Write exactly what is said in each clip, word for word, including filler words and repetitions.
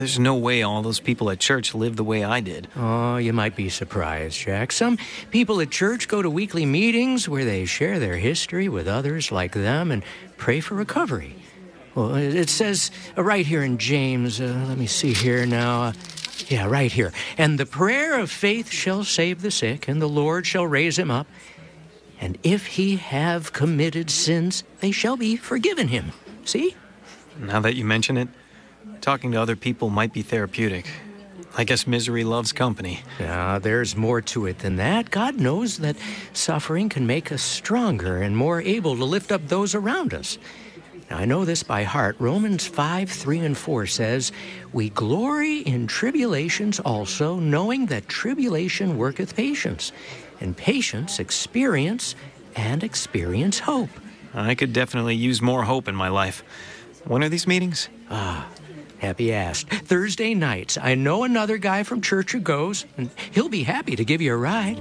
There's no way all those people at church live the way I did. Oh, you might be surprised, Jack. Some people at church go to weekly meetings where they share their history with others like them and pray for recovery. Well, it says right here in James, uh, let me see here now. Uh, yeah, right here. And the prayer of faith shall save the sick, and the Lord shall raise him up. And if he have committed sins, they shall be forgiven him. See? Now that you mention it, talking to other people might be therapeutic. I guess misery loves company. Yeah, there's more to it than that. God knows that suffering can make us stronger and more able to lift up those around us. Now, I know this by heart. Romans five, three, and four says, "We glory in tribulations also, knowing that tribulation worketh patience, and patience experience, and experience hope." I could definitely use more hope in my life. When are these meetings? Ah, happy you asked. Thursday nights. I know another guy from church who goes, and he'll be happy to give you a ride.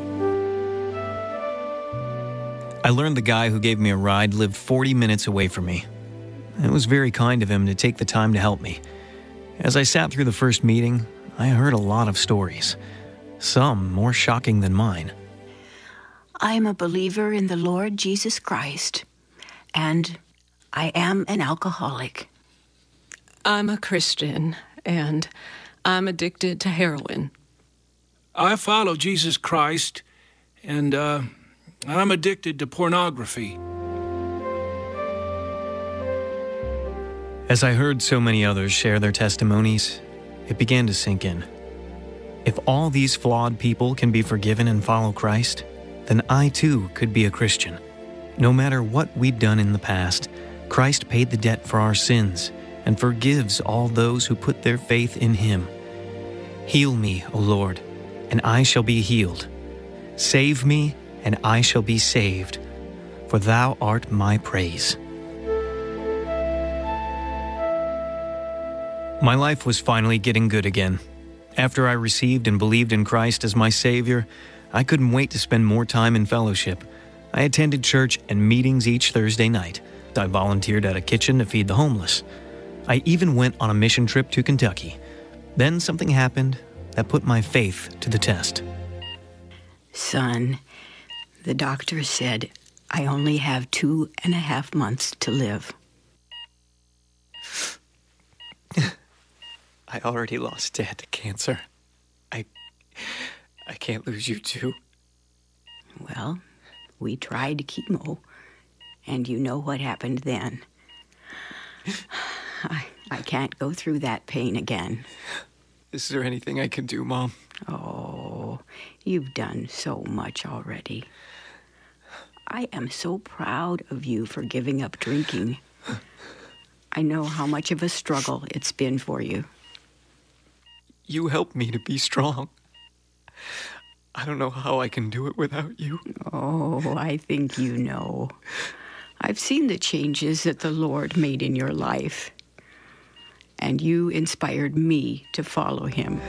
I learned the guy who gave me a ride lived forty minutes away from me. It was very kind of him to take the time to help me. As I sat through the first meeting, I heard a lot of stories, some more shocking than mine. I am a believer in the Lord Jesus Christ, and I am an alcoholic. I'm a Christian, and I'm addicted to heroin. I follow Jesus Christ, and uh, I'm addicted to pornography. As I heard so many others share their testimonies, it began to sink in. If all these flawed people can be forgiven and follow Christ, then I too could be a Christian. No matter what we'd done in the past, Christ paid the debt for our sins and forgives all those who put their faith in Him. Heal me, O Lord, and I shall be healed. Save me, and I shall be saved, for Thou art my praise. My life was finally getting good again. After I received and believed in Christ as my Savior, I couldn't wait to spend more time in fellowship. I attended church and meetings each Thursday night. I volunteered at a kitchen to feed the homeless. I even went on a mission trip to Kentucky. Then something happened that put my faith to the test. Son, the doctor said I only have two and a half months to live. I already lost Dad to cancer. I... I can't lose you too. Well, we tried chemo, and you know what happened then. I, I can't go through that pain again. Is there anything I can do, Mom? Oh, you've done so much already. I am so proud of you for giving up drinking. I know how much of a struggle it's been for you. You helped me to be strong. I don't know how I can do it without you. Oh, I think you know. I've seen the changes that the Lord made in your life, and you inspired me to follow Him.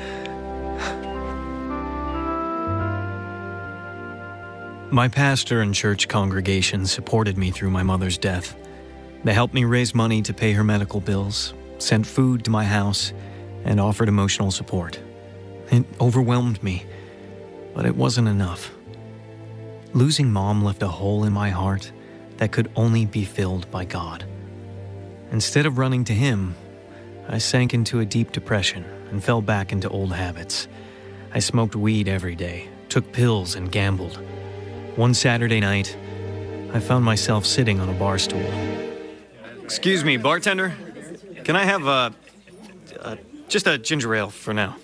My pastor and church congregation supported me through my mother's death. They helped me raise money to pay her medical bills, sent food to my house, and offered emotional support. It overwhelmed me, but it wasn't enough. Losing Mom left a hole in my heart that could only be filled by God. Instead of running to Him, I sank into a deep depression and fell back into old habits. I smoked weed every day, took pills, and gambled. One Saturday night, I found myself sitting on a bar stool. Excuse me, bartender. Can I have a, a just a ginger ale for now?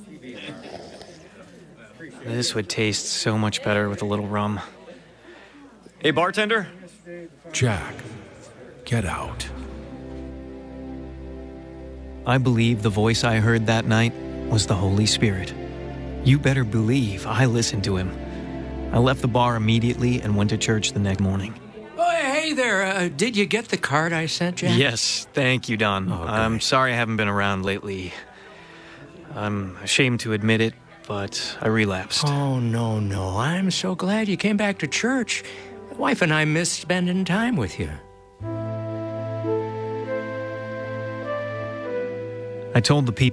This would taste so much better with a little rum. Hey, bartender? Jack, get out. I believe the voice I heard that night was the Holy Spirit. You better believe I listened to Him. I left the bar immediately and went to church the next morning. Oh, hey there. Uh, did you get the card I sent, Jack? Yes, thank you, Don. Oh, I'm sorry I haven't been around lately. I'm ashamed to admit it, but I relapsed. Oh, no, no. I'm so glad you came back to church. My wife and I miss spending time with you. I told the people